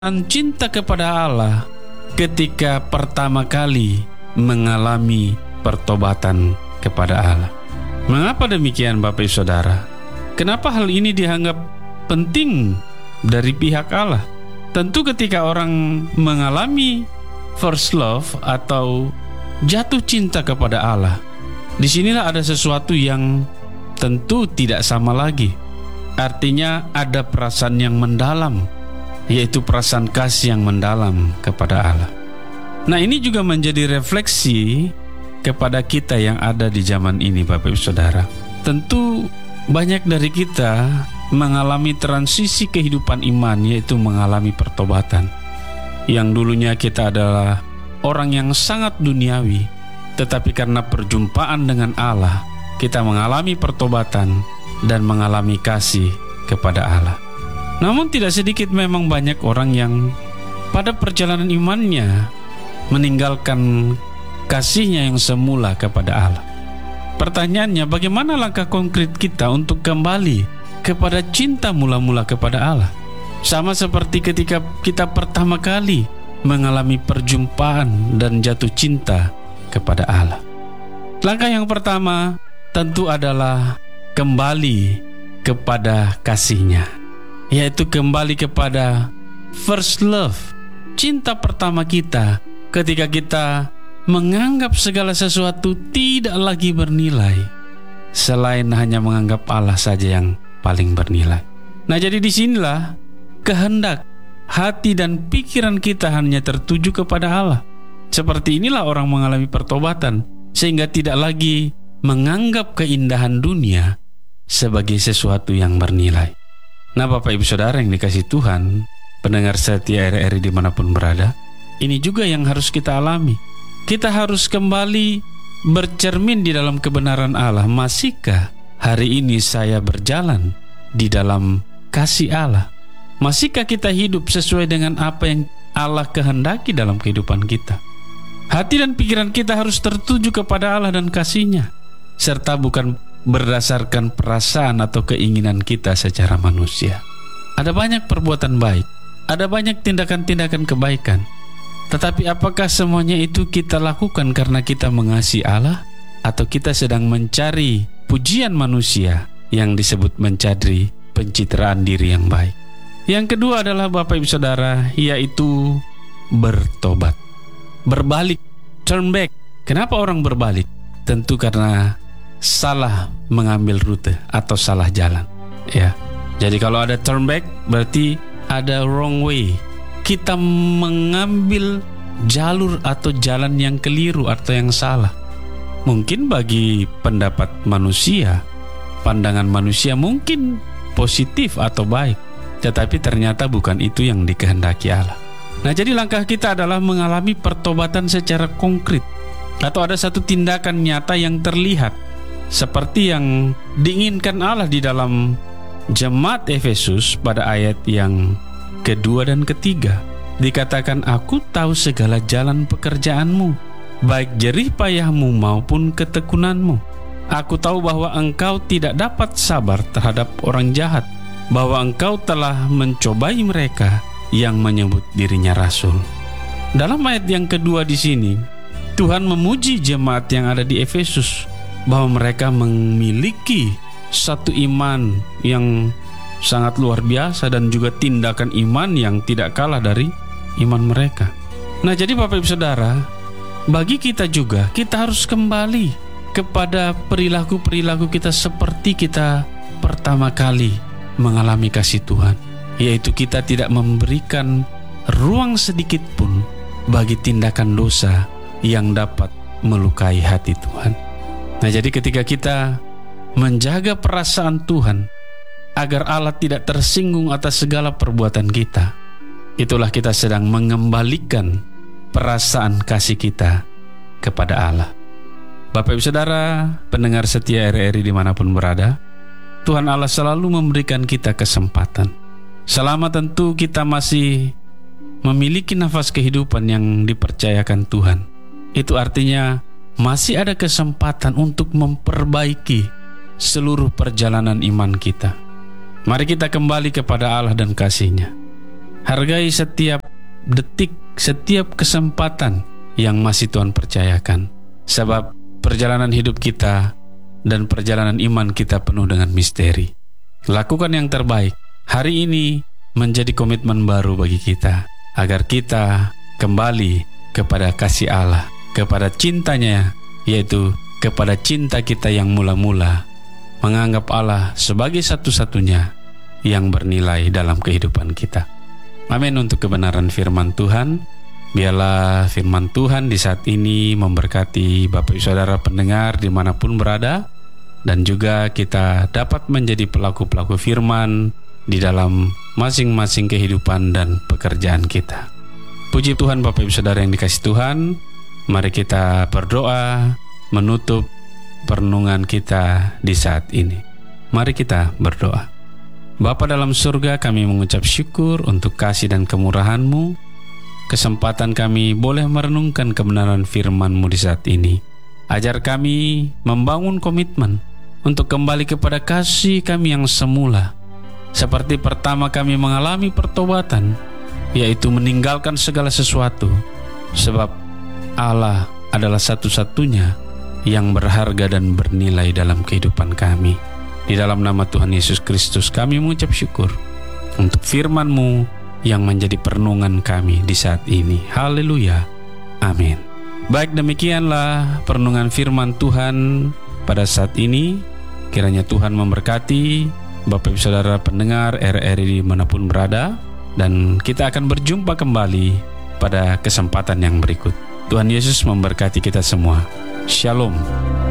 cinta kepada Allah ketika pertama kali mengalami pertobatan kepada Allah. Mengapa demikian, Bapak Ibu Saudara? Kenapa hal ini dianggap penting dari pihak Allah? Tentu ketika orang mengalami first love atau jatuh cinta kepada Allah, disinilah ada sesuatu yang tentu tidak sama lagi. Artinya ada perasaan yang mendalam, yaitu perasaan kasih yang mendalam kepada Allah. Nah, ini juga menjadi refleksi kepada kita yang ada di zaman ini, Bapak Ibu Saudara. Tentu banyak dari kita mengalami transisi kehidupan iman, yaitu mengalami pertobatan. Yang dulunya kita adalah orang yang sangat duniawi, tetapi karena perjumpaan dengan Allah, kita mengalami pertobatan dan mengalami kasih kepada Allah. Namun tidak sedikit memang banyak orang yang pada perjalanan imannya meninggalkan kasihnya yang semula kepada Allah. Pertanyaannya, bagaimana langkah konkret kita untuk kembali kepada cinta mula-mula kepada Allah? Sama seperti ketika kita pertama kali mengalami perjumpaan dan jatuh cinta kepada Allah. Langkah yang pertama tentu adalah kembali kepada kasihnya, yaitu kembali kepada first love, cinta pertama kita, ketika kita menganggap segala sesuatu tidak lagi bernilai selain hanya menganggap Allah saja yang paling bernilai. Nah, jadi disinilah kehendak hati dan pikiran kita hanya tertuju kepada Allah. Seperti inilah orang mengalami pertobatan, sehingga tidak lagi menganggap keindahan dunia sebagai sesuatu yang bernilai. Nah, Bapak Ibu Saudara yang dikasihi Tuhan, pendengar setia RRI dimanapun berada, ini juga yang harus kita alami. Kita harus kembali bercermin di dalam kebenaran Allah. Masihkah hari ini saya berjalan di dalam kasih Allah? Masihkah kita hidup sesuai dengan apa yang Allah kehendaki dalam kehidupan kita? Hati dan pikiran kita harus tertuju kepada Allah dan kasih-Nya, serta bukan berdasarkan perasaan atau keinginan kita secara manusia. Ada banyak perbuatan baik, ada banyak tindakan-tindakan kebaikan, tetapi apakah semuanya itu kita lakukan karena kita mengasihi Allah, atau kita sedang mencari pujian manusia yang disebut mencari pencitraan diri yang baik? Yang kedua adalah, Bapak Ibu Saudara, yaitu bertobat, berbalik, turn back. Kenapa orang berbalik? Tentu karena salah mengambil rute atau salah jalan, ya. Jadi kalau ada turn back berarti ada wrong way. Kita mengambil jalur atau jalan yang keliru atau yang salah. Mungkin bagi pendapat manusia, pandangan manusia mungkin positif atau baik, tetapi ternyata bukan itu yang dikehendaki Allah. Nah, jadi langkah kita adalah mengalami pertobatan secara konkret, atau ada satu tindakan nyata yang terlihat, seperti yang diinginkan Allah di dalam jemaat Efesus pada ayat yang kedua dan ketiga. Dikatakan, aku tahu segala jalan pekerjaanmu, baik jerih payahmu maupun ketekunanmu. Aku tahu bahwa engkau tidak dapat sabar terhadap orang jahat, bahwa engkau telah mencobai mereka yang menyebut dirinya rasul. Dalam ayat yang kedua di sini, Tuhan memuji jemaat yang ada di Efesus, bahwa mereka memiliki satu iman yang sangat luar biasa dan juga tindakan iman yang tidak kalah dari iman mereka. Nah, jadi Bapak Ibu Saudara, bagi kita juga, kita harus kembali kepada perilaku-perilaku kita seperti kita pertama kali mengalami kasih Tuhan, yaitu kita tidak memberikan ruang sedikit pun bagi tindakan dosa yang dapat melukai hati Tuhan. Nah, jadi ketika kita menjaga perasaan Tuhan agar Allah tidak tersinggung atas segala perbuatan kita, itulah kita sedang mengembalikan perasaan kasih kita kepada Allah. Bapak Ibu Saudara, pendengar setia RRI dimanapun berada, Tuhan Allah selalu memberikan kita kesempatan. Selama tentu kita masih memiliki nafas kehidupan yang dipercayakan Tuhan, itu artinya masih ada kesempatan untuk memperbaiki seluruh perjalanan iman kita. Mari kita kembali kepada Allah dan kasih-Nya. Hargai setiap detik, setiap kesempatan yang masih Tuhan percayakan. Sebab perjalanan hidup kita dan perjalanan iman kita penuh dengan misteri. Lakukan yang terbaik. Hari ini menjadi komitmen baru bagi kita, agar kita kembali kepada kasih Allah, kepada cintanya, yaitu kepada cinta kita yang mula-mula, menganggap Allah sebagai satu-satunya yang bernilai dalam kehidupan kita. Amin. Untuk kebenaran firman Tuhan, biarlah firman Tuhan di saat ini memberkati Bapak Ibu Saudara pendengar dimanapun berada, dan juga kita dapat menjadi pelaku-pelaku firman di dalam masing-masing kehidupan dan pekerjaan kita. Puji Tuhan. Bapak Ibu Saudara yang dikasihi Tuhan, mari kita berdoa menutup perenungan kita di saat ini. Mari kita berdoa. Bapa dalam surga, kami mengucap syukur untuk kasih dan kemurahan-Mu. Kesempatan kami boleh merenungkan kebenaran firman-Mu di saat ini. Ajar kami membangun komitmen untuk kembali kepada kasih kami yang semula, seperti pertama kami mengalami pertobatan, yaitu meninggalkan segala sesuatu, sebab Allah adalah satu-satunya yang berharga dan bernilai dalam kehidupan kami. Di dalam nama Tuhan Yesus Kristus kami mengucap syukur untuk firman-Mu yang menjadi perenungan kami di saat ini. Haleluya. Amin. Baik, demikianlah perenungan firman Tuhan pada saat ini. Kiranya Tuhan memberkati Bapak Ibu Saudara pendengar RRI dimanapun berada, dan kita akan berjumpa kembali pada kesempatan yang berikut. Tuhan Yesus memberkati kita semua. Shalom.